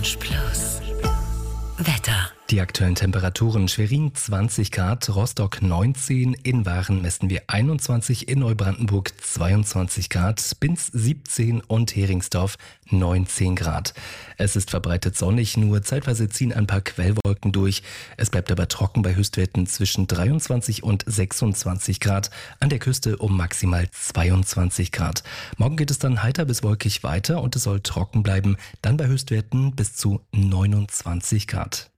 Lounge Plus. Wetter. Die aktuellen Temperaturen: Schwerin 20 Grad, Rostock 19, in Waren messen wir 21, in Neubrandenburg 22 Grad, Binz 17 und Heringsdorf 19 Grad. Es ist verbreitet sonnig, nur zeitweise ziehen ein paar Quellwolken durch. Es bleibt aber trocken bei Höchstwerten zwischen 23 und 26 Grad, an der Küste um maximal 22 Grad. Morgen geht es dann heiter bis wolkig weiter und es soll trocken bleiben, dann bei Höchstwerten bis zu 29 Grad.